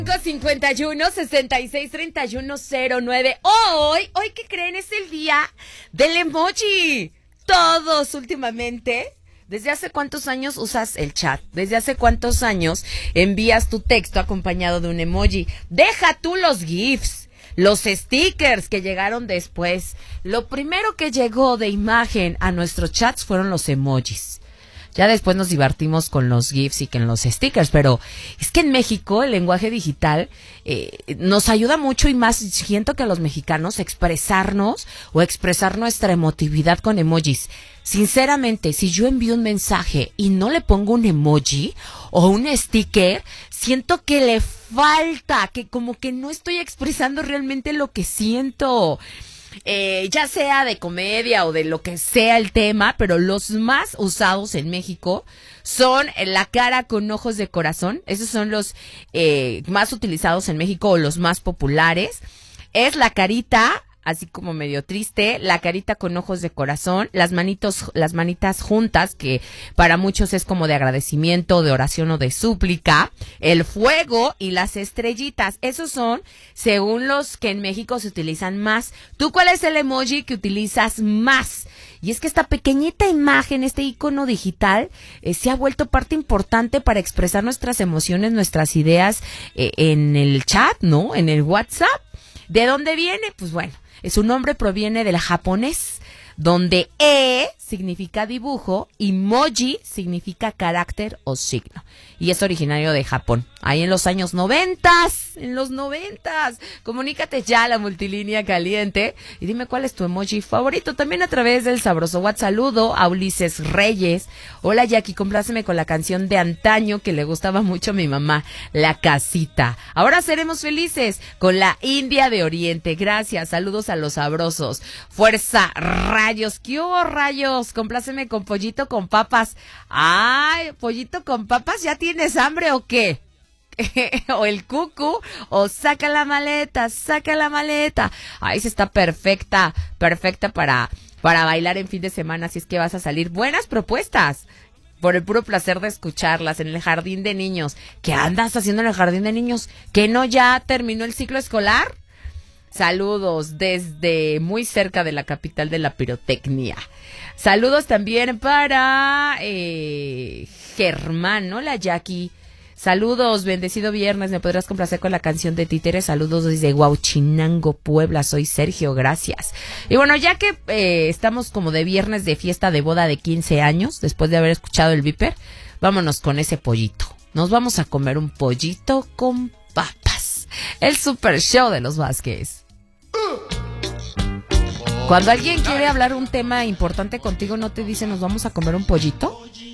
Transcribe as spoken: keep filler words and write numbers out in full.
cincuenta y uno, sesenta y seis, treinta y uno, cero nueve. Hoy, hoy, ¿qué creen? Es el día del emoji. Todos últimamente, ¿desde hace cuántos años usas el chat? ¿Desde hace cuántos años envías tu texto acompañado de un emoji? Deja tú los GIFs, los stickers que llegaron después. Lo primero que llegó de imagen a nuestros chats fueron los emojis. Ya después nos divertimos con los GIFs y con los stickers, pero es que en México el lenguaje digital eh, nos ayuda mucho y más siento que a los mexicanos expresarnos o expresar nuestra emotividad con emojis. Sinceramente, si yo envío un mensaje y no le pongo un emoji o un sticker, siento que le falta, que como que no estoy expresando realmente lo que siento. Eh, ya sea de comedia o de lo que sea el tema, pero los más usados en México son la cara con ojos de corazón. Esos son los eh, más utilizados en México o los más populares. Es la carita así como medio triste, la carita con ojos de corazón, las manitos, las manitas juntas, que para muchos es como de agradecimiento, de oración o de súplica, el fuego y las estrellitas. Esos son, según los que en México se utilizan más. ¿Tú cuál es el emoji que utilizas más? Y es que esta pequeñita imagen, este icono digital, eh, se ha vuelto parte importante para expresar nuestras emociones, nuestras ideas eh, en el chat, ¿no? En el WhatsApp. ¿De dónde viene? Pues bueno, su nombre proviene del japonés, donde e significa dibujo y moji significa carácter o signo. Y es originario de Japón. Ahí en los años noventas, en los noventas. Comunícate ya a la multilínea caliente y dime cuál es tu emoji favorito. También a través del sabroso WhatsApp. Saludo a Ulises Reyes. Hola Jackie, compláceme con la canción de antaño que le gustaba mucho a mi mamá, La Casita. Ahora seremos felices con la India de Oriente. Gracias, saludos a los sabrosos. Fuerza, rayos, ¿qué hubo, rayos? Compláceme con pollito con papas. Ay, pollito con papas, ¿ya tienes hambre o qué? O el cucu, o saca la maleta, saca la maleta. Ay, se está perfecta, perfecta para, para bailar en fin de semana, si es que vas a salir. Buenas propuestas, por el puro placer de escucharlas en el jardín de niños. ¿Qué andas haciendo en el jardín de niños? ¿Que no ya terminó el ciclo escolar? Saludos desde muy cerca de la capital de la pirotecnia. Saludos también para eh, Germán, hola Jackie. Saludos, bendecido viernes, ¿me podrás complacer con la canción de Títeres? Saludos desde Huauchinango, Puebla, soy Sergio, gracias. Y bueno, ya que eh, estamos como de viernes de fiesta de boda de quince años, después de haber escuchado el Viper, vámonos con ese pollito. Nos vamos a comer un pollito con papas. El super show de los Vázquez. Cuando alguien quiere hablar un tema importante contigo, ¿no te dice nos vamos a comer un pollito?